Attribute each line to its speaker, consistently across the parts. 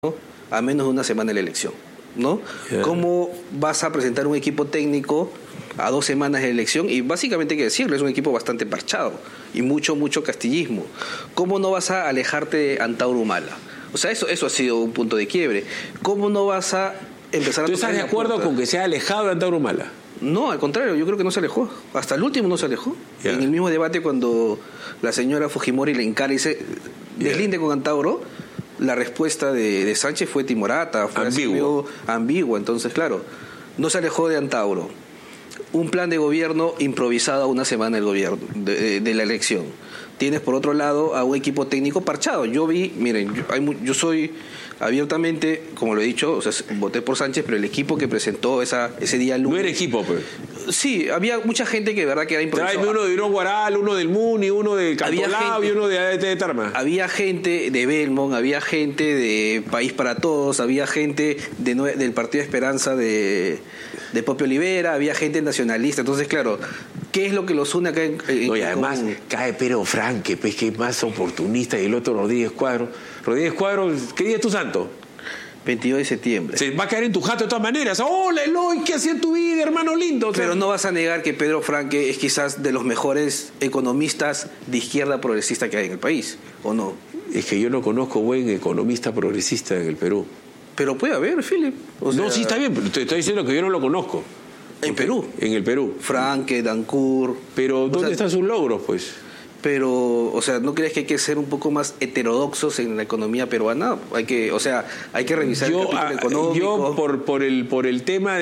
Speaker 1: a menos de una semana de la elección, ¿no? Yeah. ¿Cómo vas a presentar un equipo técnico a 2 semanas de la elección? Y básicamente hay que decirlo, es un equipo bastante parchado y mucho castillismo. ¿Cómo no vas a alejarte de Antauro Humala? O sea, eso ha sido un punto de quiebre. ¿Cómo no vas a empezar a...
Speaker 2: ¿Tú estás de acuerdo con que se ha alejado de Antauro Humala?
Speaker 1: No, al contrario, yo creo que no se alejó. Hasta el último no se alejó. Yeah. En el mismo debate, cuando la señora Fujimori le encara y se deslinde con Antauro, la respuesta de Sánchez fue timorata, fue ambigua. Entonces, claro, no se alejó de Antauro. Un plan de gobierno improvisado a una semana del gobierno, de la elección. Tienes, por otro lado, a un equipo técnico parchado. Yo vi, miren, yo soy abiertamente, como lo he dicho, o sea, voté por Sánchez, pero el equipo que presentó ese día lunes...
Speaker 2: No era equipo, pues.
Speaker 1: Sí, había mucha gente que de verdad que era improvisado.
Speaker 2: Tráeme uno de Irón Guaral, uno del Muni, uno de Cantolao y uno de Tarma.
Speaker 1: Había gente de Belmont, había gente de País para Todos, había gente del Partido de Esperanza de Pope Olivera, había gente nacionalista. Entonces, claro, ¿qué es lo que los une acá?
Speaker 2: No, y además cae Pedro Franque, pues, que es más oportunista, y el otro Rodríguez Cuadro. Rodríguez Cuadro, ¿qué día es tu santo?
Speaker 1: 22 de septiembre.
Speaker 2: Se va a caer en tu jato de todas maneras. ¡Hola, Eloy! ¿Qué hacía en tu vida, hermano lindo? O sea,
Speaker 1: pero no vas a negar que Pedro Franque es quizás de los mejores economistas de izquierda progresista que hay en el país, ¿o no?
Speaker 2: Es que yo no conozco buen economista progresista en el Perú.
Speaker 1: Pero puede haber, Philip.
Speaker 2: No, sí, está bien, pero te estoy diciendo que yo no lo conozco.
Speaker 1: ¿En Perú?
Speaker 2: En el Perú.
Speaker 1: Franque, Dancourt.
Speaker 2: Pero ¿dónde están sus logros, pues?
Speaker 1: Pero, o sea, ¿no crees que hay que ser un poco más heterodoxos en la economía peruana? Hay que revisar el capítulo económico.
Speaker 2: Yo, por el tema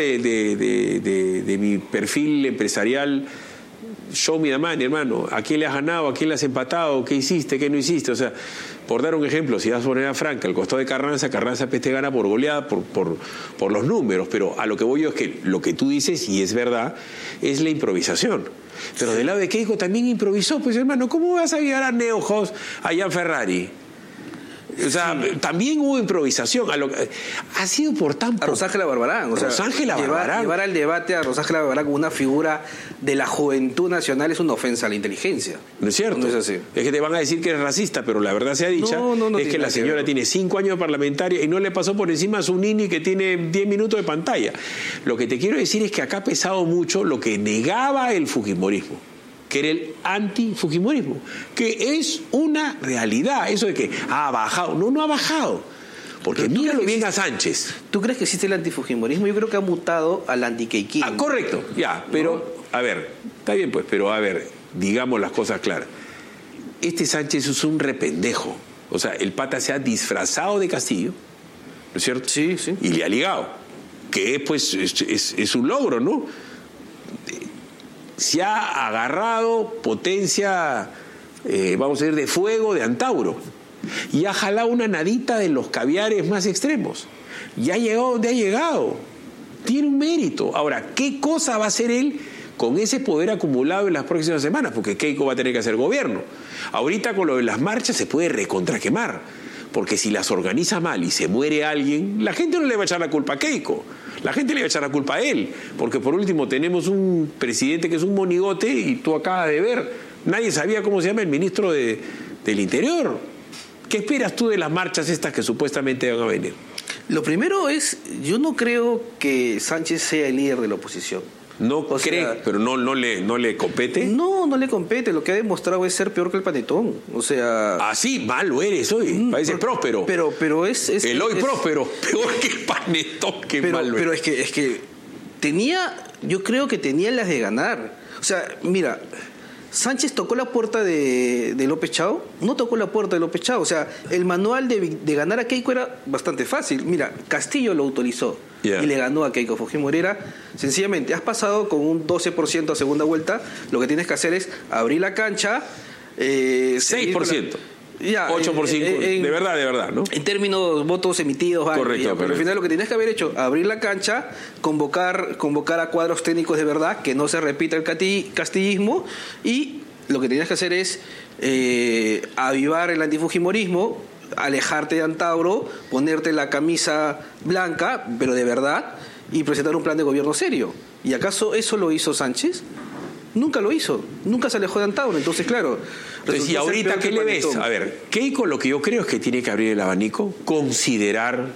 Speaker 2: de mi perfil empresarial, show me the money, hermano. ¿A quién le has ganado? ¿A quién le has empatado? ¿Qué hiciste? ¿Qué no hiciste? O sea, por dar un ejemplo, si vas a poner a Franca al costado de Carranza pues te gana por goleada, por los números. Pero a lo que voy yo es que lo que tú dices, y es verdad, es la improvisación. Pero del lado de Keiko también improvisó, pues hermano, ¿cómo vas a llevar a Neuhaus allá en Ferrari? O sea, sí. También hubo improvisación. Ha sido por tan poco.
Speaker 1: A Rosángela Barbarán. O sea, llevar al debate a Rosángela Barbarán como una figura de la juventud nacional es una ofensa a la inteligencia.
Speaker 2: No es cierto.
Speaker 1: No es así.
Speaker 2: Es que te van a decir que eres racista, pero la verdad sea dicha, es que la señora tiene 5 años de parlamentaria y no le pasó por encima a su nini que tiene 10 minutos de pantalla. Lo que te quiero decir es que acá ha pesado mucho lo que negaba el fujimorismo, que era el anti-fujimorismo, que es una realidad. Eso de que ha bajado. No ha bajado. Porque míralo bien a Sánchez.
Speaker 1: ¿Tú crees que existe el anti-fujimorismo? Yo creo que ha mutado al anti-queiquismo.
Speaker 2: Correcto, ya. Pero, a ver, está bien pues, pero a ver, digamos las cosas claras. Este Sánchez es un rependejo. O sea, el pata se ha disfrazado de Castillo, ¿no es cierto?
Speaker 1: Sí, sí.
Speaker 2: Y le ha ligado. Que pues es un logro, ¿no? Se ha agarrado potencia, vamos a decir, de fuego de Antauro, y ha jalado una nadita de los caviares más extremos, y ha llegado donde ha llegado. Tiene un mérito. Ahora, ¿qué cosa va a hacer él con ese poder acumulado en las próximas semanas? Porque Keiko va a tener que hacer gobierno. Ahorita con lo de las marchas se puede recontraquemar, porque si las organiza mal y se muere alguien, la gente no le va a echar la culpa a Keiko. La gente le va a echar la culpa a él, porque por último tenemos un presidente que es un monigote y tú acabas de ver, nadie sabía cómo se llama el ministro del Interior. ¿Qué esperas tú de las marchas estas que supuestamente van a venir?
Speaker 1: Lo primero es, yo no creo que Sánchez sea el líder de la oposición.
Speaker 2: ¿No cree, pero no le compete?
Speaker 1: No le compete. Lo que ha demostrado es ser peor que el Panetón. O sea...
Speaker 2: Así, malo eres hoy. Parece próspero.
Speaker 1: Pero es
Speaker 2: Eloy próspero. Peor que el Panetón, que malo
Speaker 1: pero es que yo creo que tenía las de ganar. O sea, mira, Sánchez tocó la puerta de López Chao. No tocó la puerta de López Chao. O sea, el manual de ganar a Keiko era bastante fácil. Mira, Castillo lo autorizó. Yeah. Y le ganó a Keiko Fujimori. Sencillamente, has pasado con un 12% a segunda vuelta. Lo que tienes que hacer es abrir la cancha.
Speaker 2: 6%. Ya, 8 por 5. De verdad, ¿no?
Speaker 1: En términos votos emitidos.
Speaker 2: Correcto.
Speaker 1: Pero al final lo que tienes que haber hecho, abrir la cancha, convocar a cuadros técnicos de verdad, que no se repita el castillismo, y lo que tenías que hacer es avivar el antifujimorismo, alejarte de Antauro, ponerte la camisa blanca, pero de verdad, y presentar un plan de gobierno serio. ¿Y acaso eso lo hizo Sánchez? Nunca lo hizo, nunca se alejó de Antauro. Entonces, claro...
Speaker 2: Entonces, ¿y ahorita qué le ves? A ver, Keiko lo que yo creo es que tiene que abrir el abanico, considerar